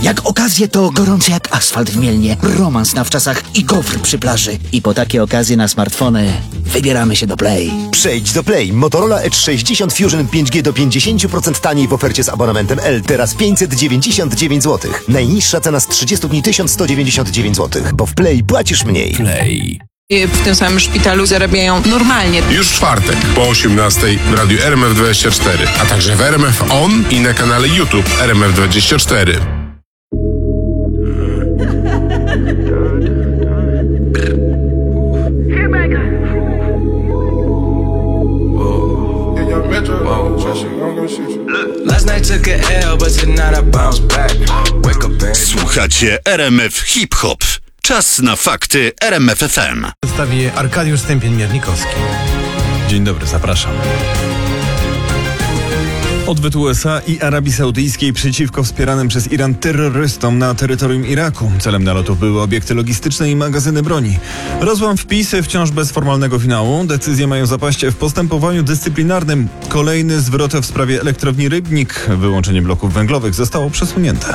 Jak okazje to gorący jak asfalt w Mielnie, romans na wczasach i gofr przy plaży. I po takie okazje na smartfony wybieramy się do Play. Przejdź do Play. Motorola Edge 60 Fusion 5G do 50% taniej w ofercie z abonamentem L. Teraz 599 zł. Najniższa cena z 30 dni 1199 zł. Bo w Play płacisz mniej. Play. W tym samym szpitalu zarabiają normalnie. Już w czwartek po 18:00 w radiu RMF24, a także w RMF On i na kanale YouTube RMF24. Słuchacie RMF Hip Hop. Czas na fakty RMF FM. Przedstawi Arkadiusz Stępień-Miernikowski. Dzień dobry, zapraszam. Odwet USA i Arabii Saudyjskiej przeciwko wspieranym przez Iran terrorystom na terytorium Iraku. Celem nalotów były obiekty logistyczne i magazyny broni. Rozłam wpisy wciąż bez formalnego finału. Decyzje mają zapaść w postępowaniu dyscyplinarnym. Kolejny zwrot w sprawie elektrowni Rybnik. Wyłączenie bloków węglowych zostało przesunięte.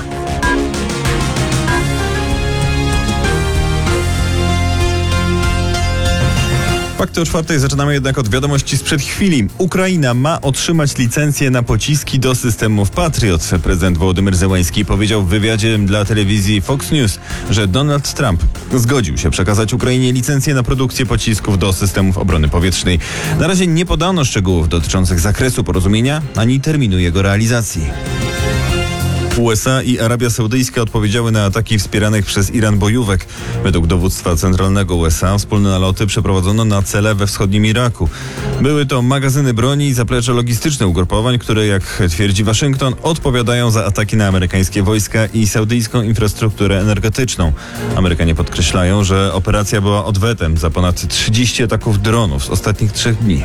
Fakty o 4:00 zaczynamy jednak od wiadomości sprzed chwili. Ukraina ma otrzymać licencję na pociski do systemów Patriot. Prezydent Wołodymyr Zełański powiedział w wywiadzie dla telewizji Fox News, że Donald Trump zgodził się przekazać Ukrainie licencję na produkcję pocisków do systemów obrony powietrznej. Na razie nie podano szczegółów dotyczących zakresu porozumienia ani terminu jego realizacji. USA i Arabia Saudyjska odpowiedziały na ataki wspieranych przez Iran bojówek. Według dowództwa centralnego USA wspólne naloty przeprowadzono na cele we wschodnim Iraku. Były to magazyny broni i zaplecze logistyczne ugrupowań, które, jak twierdzi Waszyngton, odpowiadają za ataki na amerykańskie wojska i saudyjską infrastrukturę energetyczną. Amerykanie podkreślają, że operacja była odwetem za ponad 30 ataków dronów z ostatnich 3 dni.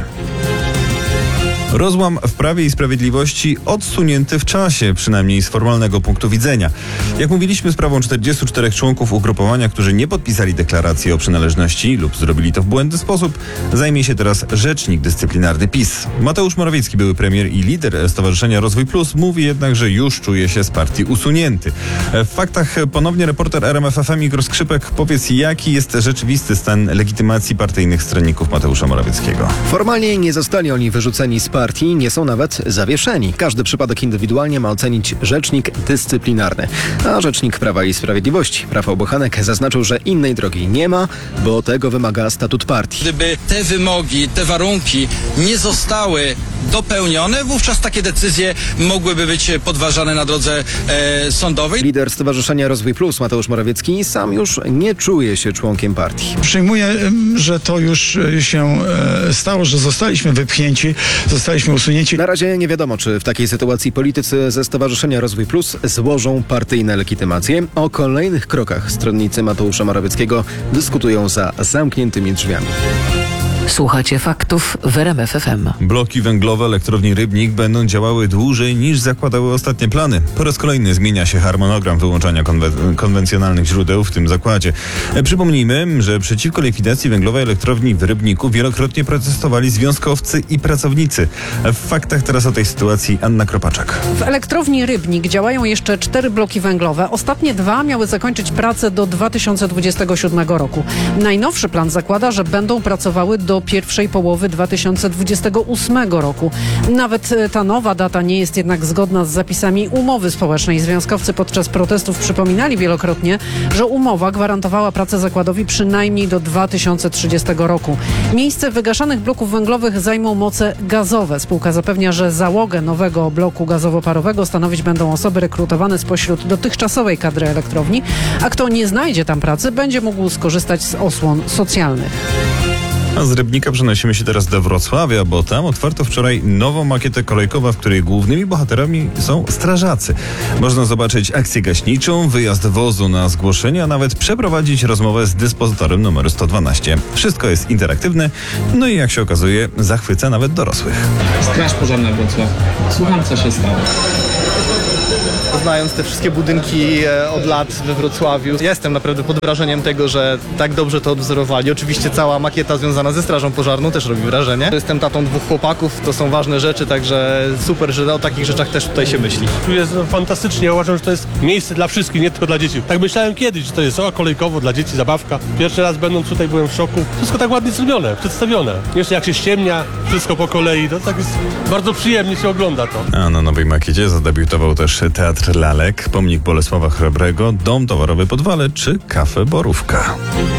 Rozłam w Prawie i Sprawiedliwości odsunięty w czasie, przynajmniej z formalnego punktu widzenia. Jak mówiliśmy, sprawą 44 członków ugrupowania, którzy nie podpisali deklaracji o przynależności lub zrobili to w błędny sposób, zajmie się teraz rzecznik dyscyplinarny PiS. Mateusz Morawiecki, były premier i lider Stowarzyszenia Rozwój Plus, mówi jednak, że już czuje się z partii usunięty. W faktach ponownie reporter RMF FM Igor Skrzypek. Powiedz, jaki jest rzeczywisty stan legitymacji partyjnych stronników Mateusza Morawieckiego? Formalnie nie zostali oni wyrzuceni z partii, nie są nawet zawieszeni. Każdy przypadek indywidualnie ma ocenić rzecznik dyscyplinarny. A rzecznik Prawa i Sprawiedliwości, Rafał Bochanek, zaznaczył, że innej drogi nie ma, bo tego wymaga statut partii. Gdyby te wymogi, te warunki nie zostały dopełnione, wówczas takie decyzje mogłyby być podważane na drodze sądowej. Lider Stowarzyszenia Rozwój Plus, Mateusz Morawiecki, sam już nie czuje się członkiem partii. Przyjmuję, że to już się stało, że zostaliśmy wypchnięci, zostaliśmy usunięci. Na razie nie wiadomo, czy w takiej sytuacji politycy ze Stowarzyszenia Rozwój Plus złożą partyjne legitymacje. O kolejnych krokach stronnicy Mateusza Morawieckiego dyskutują za zamkniętymi drzwiami. Słuchacie faktów w RMF FM. Bloki węglowe elektrowni Rybnik będą działały dłużej niż zakładały ostatnie plany. Po raz kolejny zmienia się harmonogram wyłączania konwencjonalnych źródeł w tym zakładzie. Przypomnijmy, że przeciwko likwidacji węglowej elektrowni w Rybniku wielokrotnie protestowali związkowcy i pracownicy. W faktach teraz o tej sytuacji Anna Kropaczak. W elektrowni Rybnik działają jeszcze 4 bloki węglowe. Ostatnie 2 miały zakończyć pracę do 2027 roku. Najnowszy plan zakłada, że będą pracowały do pierwszej połowy 2028 roku. Nawet ta nowa data nie jest jednak zgodna z zapisami umowy społecznej. Związkowcy podczas protestów przypominali wielokrotnie, że umowa gwarantowała pracę zakładowi przynajmniej do 2030 roku. Miejsce wygaszanych bloków węglowych zajmą moce gazowe. Spółka zapewnia, że załogę nowego bloku gazowo-parowego stanowić będą osoby rekrutowane spośród dotychczasowej kadry elektrowni, a kto nie znajdzie tam pracy, będzie mógł skorzystać z osłon socjalnych. A z Rybnika przenosimy się teraz do Wrocławia, bo tam otwarto wczoraj nową makietę kolejkową, w której głównymi bohaterami są strażacy. Można zobaczyć akcję gaśniczą, wyjazd wozu na zgłoszenie, a nawet przeprowadzić rozmowę z dyspozytorem numeru 112. Wszystko jest interaktywne, no i jak się okazuje, zachwyca nawet dorosłych. Straż Pożarna Wrocław. Słucham, co się stało. Znając te wszystkie budynki od lat we Wrocławiu, ja jestem naprawdę pod wrażeniem tego, że tak dobrze to odwzorowali. Oczywiście cała makieta związana ze Strażą Pożarną też robi wrażenie. Jestem tatą 2 chłopaków, to są ważne rzeczy, także super, że o takich rzeczach też tutaj się myśli. Tu jest fantastycznie, ja uważam, że to jest miejsce dla wszystkich, nie tylko dla dzieci. Tak myślałem kiedyś, że to jest kolejkowo dla dzieci, zabawka. Pierwszy raz będąc tutaj byłem w szoku. Wszystko tak ładnie zrobione, przedstawione. Jeszcze jak się ściemnia, wszystko po kolei, to tak jest bardzo przyjemnie się ogląda to. A na nowej makiecie zadebiutował też Teatr Lalek, Pomnik Bolesława Chrobrego, Dom Towarowy Podwale czy Kafe Borówka.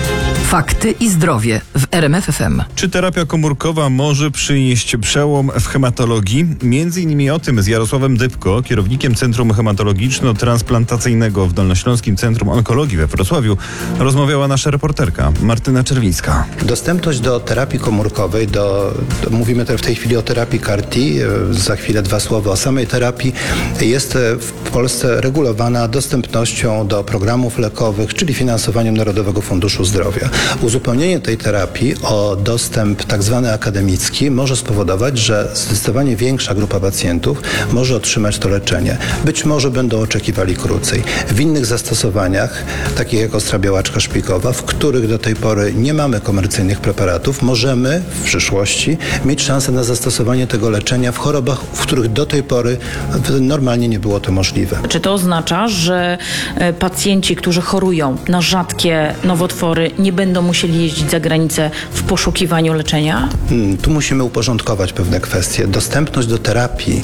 Fakty i zdrowie w RMF FM. Czy terapia komórkowa może przynieść przełom w hematologii? Między innymi o tym z Jarosławem Dybko, kierownikiem Centrum Hematologiczno-Transplantacyjnego w Dolnośląskim Centrum Onkologii we Wrocławiu, rozmawiała nasza reporterka Martyna Czerwińska. Dostępność do terapii komórkowej, mówimy w tej chwili o terapii CAR-T, za chwilę 2 słowa o samej terapii, jest w Polsce regulowana dostępnością do programów lekowych, czyli finansowaniem Narodowego Funduszu Zdrowia. Uzupełnienie tej terapii o dostęp tak zwany akademicki może spowodować, że zdecydowanie większa grupa pacjentów może otrzymać to leczenie. Być może będą oczekiwali krócej. W innych zastosowaniach, takich jak ostra białaczka szpikowa, w których do tej pory nie mamy komercyjnych preparatów, możemy w przyszłości mieć szansę na zastosowanie tego leczenia w chorobach, w których do tej pory normalnie nie było to możliwe. Czy to oznacza, że pacjenci, którzy chorują na rzadkie nowotwory, nie będą musieli jeździć za granicę w poszukiwaniu leczenia? Tu musimy uporządkować pewne kwestie. Dostępność do terapii,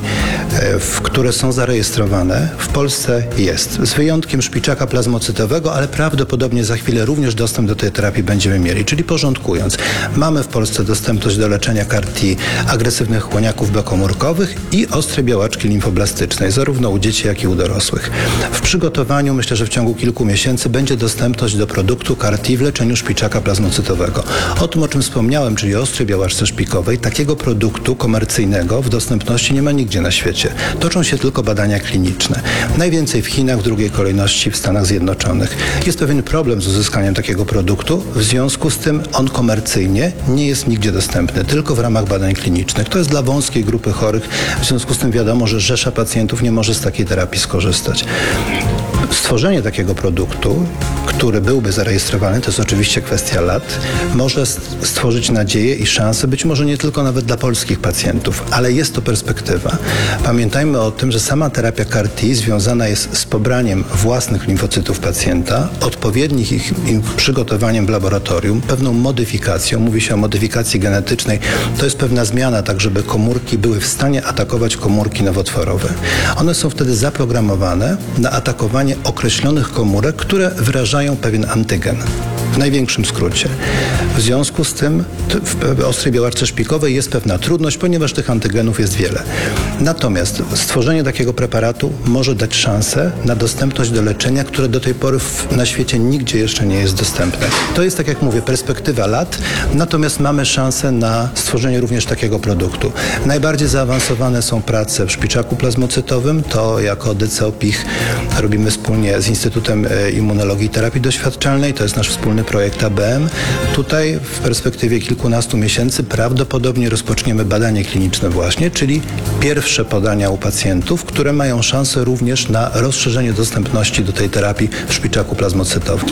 które są zarejestrowane, w Polsce jest. Z wyjątkiem szpiczaka plazmocytowego, ale prawdopodobnie za chwilę również dostęp do tej terapii będziemy mieli. Czyli porządkując, mamy w Polsce dostępność do leczenia CAR-T agresywnych chłoniaków B-komórkowych i ostrej białaczki limfoblastycznej, zarówno u dzieci, jak i u dorosłych. W przygotowaniu, myślę, że w ciągu kilku miesięcy będzie dostępność do produktu CAR-T w leczeniu szpiczaka plazmocytowego. O tym, o czym wspomniałem, czyli ostrej białaczce szpikowej, takiego produktu komercyjnego w dostępności nie ma nigdzie na świecie. Toczą się tylko badania kliniczne. Najwięcej w Chinach, w drugiej kolejności w Stanach Zjednoczonych. Jest pewien problem z uzyskaniem takiego produktu, w związku z tym on komercyjnie nie jest nigdzie dostępny, tylko w ramach badań klinicznych. To jest dla wąskiej grupy chorych, w związku z tym wiadomo, że rzesza pacjentów nie może z takiej terapii skorzystać. Stworzenie takiego produktu, który byłby zarejestrowany, to jest oczywiście kwestia lat, może stworzyć nadzieję i szansę, być może nie tylko nawet dla polskich pacjentów, ale jest to perspektywa. Pamiętajmy o tym, że sama terapia CAR-T związana jest z pobraniem własnych limfocytów pacjenta, odpowiednich ich przygotowaniem w laboratorium, pewną modyfikacją, mówi się o modyfikacji genetycznej, to jest pewna zmiana, tak żeby komórki były w stanie atakować komórki nowotworowe. One są wtedy zaprogramowane na atakowanie określonych komórek, które wyrażają pewien antygen. W największym skrócie. W związku z tym w ostrej białaczce szpikowej jest pewna trudność, ponieważ tych antygenów jest wiele. Natomiast stworzenie takiego preparatu może dać szansę na dostępność do leczenia, które do tej pory na świecie nigdzie jeszcze nie jest dostępne. To jest, tak jak mówię, perspektywa lat, natomiast mamy szansę na stworzenie również takiego produktu. Najbardziej zaawansowane są prace w szpiczaku plazmocytowym, to jako DCOPICH robimy wspólnie z Instytutem Immunologii i Terapii Doświadczalnej, to jest nasz wspólny projekt ABM. Tutaj w perspektywie kilkunastu miesięcy prawdopodobnie rozpoczniemy badanie kliniczne właśnie, czyli pierwsze podania u pacjentów, które mają szansę również na rozszerzenie dostępności do tej terapii w szpiczaku plazmocytowym.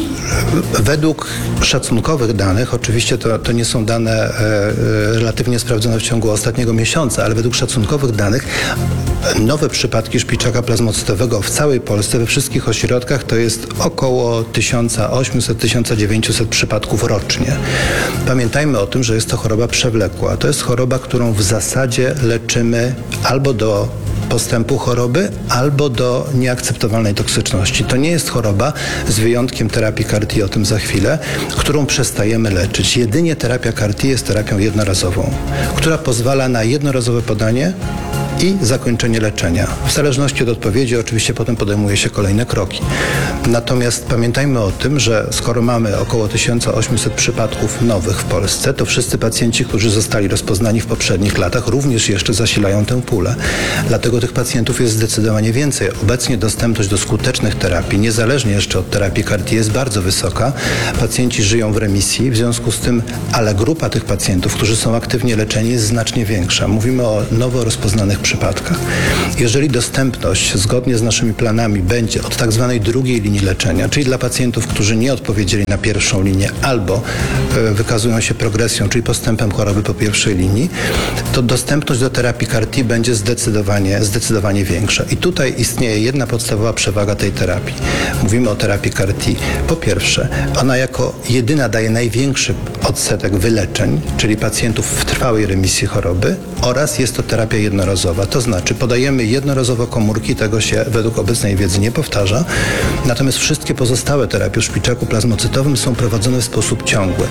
Według szacunkowych danych, oczywiście to nie są dane relatywnie sprawdzone w ciągu ostatniego miesiąca, ale według szacunkowych danych nowe przypadki szpiczaka plazmocytowego w całej Polsce, we wszystkich ośrodkach to jest około 1800-1900 przypadków rocznie. Pamiętajmy o tym, że jest to choroba przewlekła. To jest choroba, którą w zasadzie leczymy albo do postępu choroby, albo do nieakceptowalnej toksyczności. To nie jest choroba, z wyjątkiem terapii CAR-T, o tym za chwilę, którą przestajemy leczyć. Jedynie terapia CAR-T jest terapią jednorazową, która pozwala na jednorazowe podanie i zakończenie leczenia. W zależności od odpowiedzi oczywiście potem podejmuje się kolejne kroki. Natomiast pamiętajmy o tym, że skoro mamy około 1800 przypadków nowych w Polsce, to wszyscy pacjenci, którzy zostali rozpoznani w poprzednich latach, również jeszcze zasilają tę pulę. Dlatego tych pacjentów jest zdecydowanie więcej. Obecnie dostępność do skutecznych terapii, niezależnie jeszcze od terapii CAR-T, jest bardzo wysoka. Pacjenci żyją w remisji, w związku z tym, ale grupa tych pacjentów, którzy są aktywnie leczeni, jest znacznie większa. Mówimy o nowo rozpoznanych przypadkach. Jeżeli dostępność zgodnie z naszymi planami będzie od tak zwanej drugiej linii leczenia, czyli dla pacjentów, którzy nie odpowiedzieli na pierwszą linię albo wykazują się progresją, czyli postępem choroby po pierwszej linii, to dostępność do terapii CAR-T będzie zdecydowanie większa. I tutaj istnieje jedna podstawowa przewaga tej terapii. Mówimy o terapii CAR-T. Po pierwsze, ona jako jedyna daje największy odsetek wyleczeń, czyli pacjentów w trwałej remisji choroby, oraz jest to terapia jednorazowa. To znaczy podajemy jednorazowo komórki, tego się według obecnej wiedzy nie powtarza, natomiast wszystkie pozostałe terapie w szpiczaku plazmocytowym są prowadzone w sposób ciągły.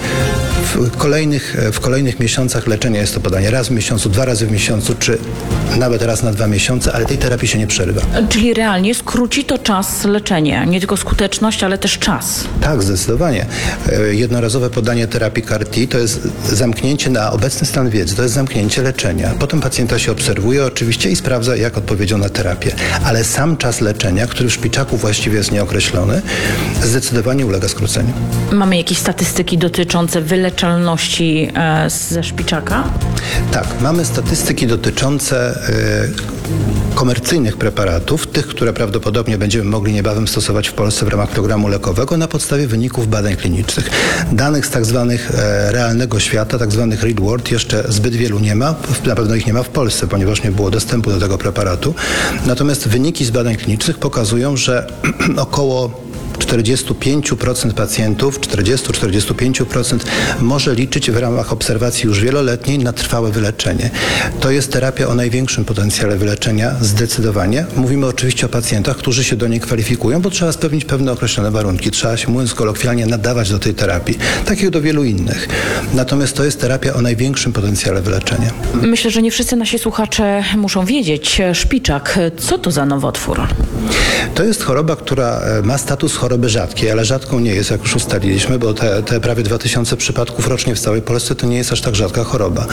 W kolejnych miesiącach leczenia jest to podanie raz w miesiącu, 2 razy w miesiącu, czy nawet raz na 2 miesiące, ale tej terapii się nie przerywa. Czyli realnie skróci to czas leczenia, nie tylko skuteczność, ale też czas. Tak, zdecydowanie. Jednorazowe podanie terapii CAR-T to jest zamknięcie na obecny stan wiedzy, to jest zamknięcie leczenia. Potem pacjenta się obserwuje oczywiście i sprawdza, jak odpowiedział na terapię. Ale sam czas leczenia, który w szpiczaku właściwie jest nieokreślony, zdecydowanie ulega skróceniu. Mamy jakieś statystyki dotyczące wyleczalności ze szpiczaka? Tak, mamy statystyki dotyczące komercyjnych preparatów, tych, które prawdopodobnie będziemy mogli niebawem stosować w Polsce w ramach programu lekowego na podstawie wyników badań klinicznych. Danych z tak zwanych realnego świata, tak zwanych real world jeszcze zbyt wielu nie ma, na pewno ich nie ma w Polsce, ponieważ nie było dostępu do tego preparatu. Natomiast wyniki z badań klinicznych pokazują, że około 45% pacjentów, 40-45% może liczyć w ramach obserwacji już wieloletniej na trwałe wyleczenie. To jest terapia o największym potencjale wyleczenia, zdecydowanie. Mówimy oczywiście o pacjentach, którzy się do niej kwalifikują, bo trzeba spełnić pewne określone warunki. Trzeba się, mówiąc kolokwialnie, nadawać do tej terapii, tak jak do wielu innych. Natomiast to jest terapia o największym potencjale wyleczenia. Myślę, że nie wszyscy nasi słuchacze muszą wiedzieć. Szpiczak, co to za nowotwór? To jest choroba, która ma status choroby rzadkiej, ale rzadką nie jest, jak już ustaliliśmy, bo te prawie 2000 przypadków rocznie w całej Polsce to nie jest aż tak rzadka choroba.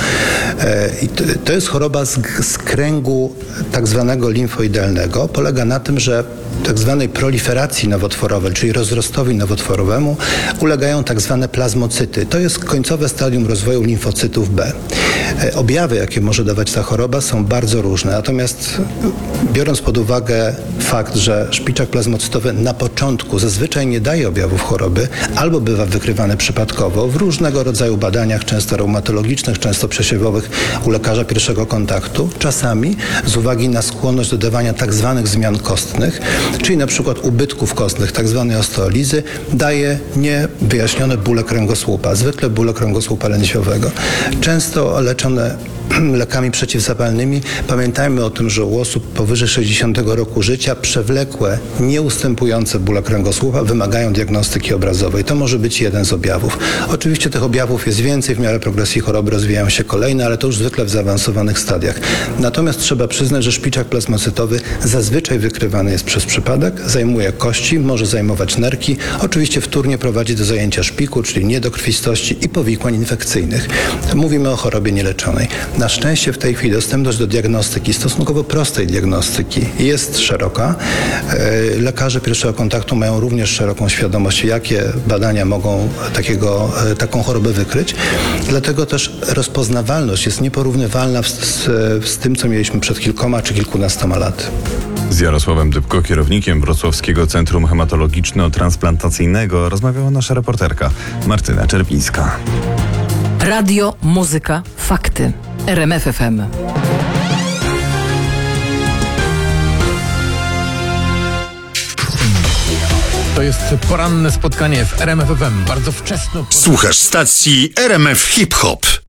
I to jest choroba z kręgu tak zwanego limfoidelnego. Polega na tym, że tak zwanej proliferacji nowotworowej, czyli rozrostowi nowotworowemu, ulegają tak zwane plazmocyty. To jest końcowe stadium rozwoju limfocytów B. Objawy, jakie może dawać ta choroba, są bardzo różne. Natomiast biorąc pod uwagę fakt, że szpiczak plazmocytowy na początku zazwyczaj nie daje objawów choroby, albo bywa wykrywany przypadkowo w różnego rodzaju badaniach, często reumatologicznych, często przesiewowych u lekarza pierwszego kontaktu, czasami z uwagi na skłonność do dawania tak zwanych zmian kostnych, czyli na przykład ubytków kostnych, tak zwanej osteolizy, daje niewyjaśnione bóle kręgosłupa, zwykle bóle kręgosłupa lędźwiowego. Często leczone lekami przeciwzapalnymi. Pamiętajmy o tym, że u osób powyżej 60 roku życia przewlekłe, nieustępujące bóle kręgosłupa wymagają diagnostyki obrazowej. To może być jeden z objawów. Oczywiście tych objawów jest więcej, w miarę progresji choroby rozwijają się kolejne, ale to już zwykle w zaawansowanych stadiach. Natomiast trzeba przyznać, że szpiczak plazmocytowy zazwyczaj wykrywany jest przez przypadek, zajmuje kości, może zajmować nerki, oczywiście wtórnie prowadzi do zajęcia szpiku, czyli niedokrwistości i powikłań infekcyjnych. Mówimy o chorobie nieleczonej. Na szczęście w tej chwili dostępność do diagnostyki, stosunkowo prostej diagnostyki, jest szeroka. Lekarze pierwszego kontaktu mają również szeroką świadomość, jakie badania mogą taką chorobę wykryć. Dlatego też rozpoznawalność jest nieporównywalna z tym, co mieliśmy przed kilkoma czy kilkunastoma laty. Z Jarosławem Dybko, kierownikiem Wrocławskiego Centrum Hematologiczno-Transplantacyjnego, rozmawiała nasza reporterka Martyna Czerpińska. Radio, muzyka, fakty. RMF FM. To jest poranne spotkanie w RMF FM. Bardzo wczesno. Słuchasz stacji RMF Hip Hop.